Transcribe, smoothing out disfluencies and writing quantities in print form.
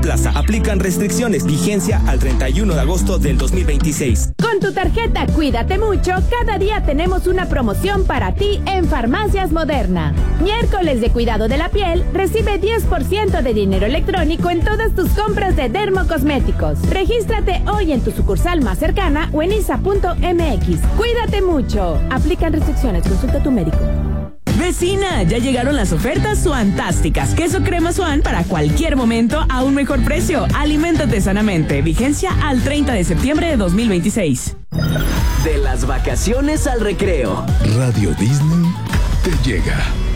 Plaza. Aplican restricciones. Vigencia al 31 de agosto del 2026. Con tu tarjeta Cuídate Mucho, cada día tenemos una promoción para ti en Farmacias Moderna. Miércoles de cuidado de la piel, recibe 10% de dinero electrónico en todas tus compras de dermocosméticos. Regístrate hoy en tu sucursal más cercana o en isa.mx. Cuídate mucho. Aplican restricciones. Consulta a tu médico. Vecina, ya llegaron las ofertas Suantásticas. Queso crema Suan para cualquier momento a un mejor precio. Aliméntate sanamente. Vigencia al 30 de septiembre de 2026. De las vacaciones al recreo. Radio Disney te llega.